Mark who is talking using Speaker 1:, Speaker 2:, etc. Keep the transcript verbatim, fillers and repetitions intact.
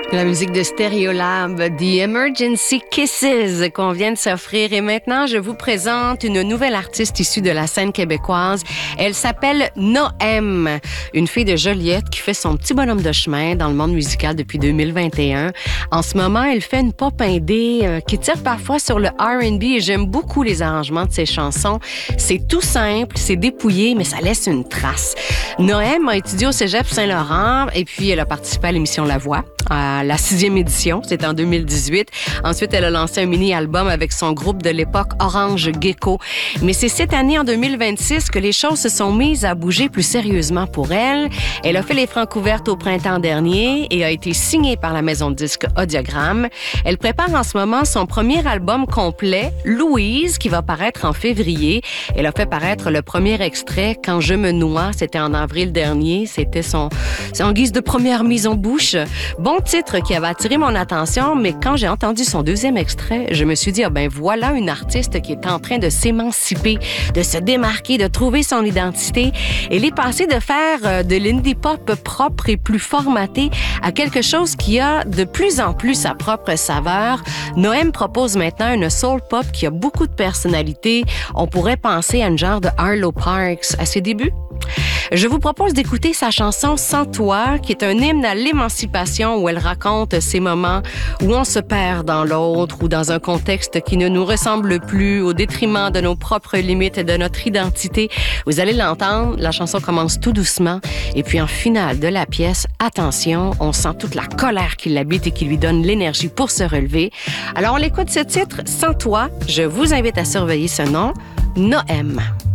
Speaker 1: La musique de Stereolab, The Emergency Kisses qu'on vient de s'offrir. Et maintenant, je vous présente une nouvelle artiste issue de la scène québécoise. Elle s'appelle Noem, une fille de Joliette qui fait son petit bonhomme de chemin dans le monde musical depuis deux mille vingt et un. En ce moment, elle fait une pop indé euh, qui tire parfois sur le R and B et j'aime beaucoup les arrangements de ses chansons. C'est tout simple, c'est dépouillé, mais ça laisse une trace. Noem a étudié au Cégep Saint-Laurent et puis elle a participé à l'émission La Voix. À la sixième édition, c'était en deux mille dix-huit. Ensuite, elle a lancé un mini-album avec son groupe de l'époque Orange Gecko. Mais c'est cette année, en deux mille vingt-six, que les choses se sont mises à bouger plus sérieusement pour elle. Elle a fait les francs ouvertes au printemps dernier et a été signée par la maison de disques Audiogramme. Elle prépare en ce moment son premier album complet, Louise, qui va paraître en février. Elle a fait paraître le premier extrait, Quand je me noie, c'était en avril dernier. C'était son, en guise de première mise en bouche. Bon titre qui avait attiré mon attention, mais quand j'ai entendu son deuxième extrait, je me suis dit, ah ben voilà une artiste qui est en train de s'émanciper, de se démarquer, de trouver son identité. Elle est passée de faire de l'indie pop propre et plus formaté à quelque chose qui a de plus en plus sa propre saveur. Noem propose maintenant une soul pop qui a beaucoup de personnalité. On pourrait penser à une genre de Arlo Parks à ses débuts. Je vous propose d'écouter sa chanson « Sans toi » qui est un hymne à l'émancipation où elle raconte ces moments où on se perd dans l'autre ou dans un contexte qui ne nous ressemble plus au détriment de nos propres limites et de notre identité. Vous allez l'entendre, la chanson commence tout doucement et puis en finale de la pièce, attention, on sent toute la colère qui l'habite et qui lui donne l'énergie pour se relever. Alors on l'écoute ce titre « Sans toi ». Je vous invite à surveiller ce nom, Noem.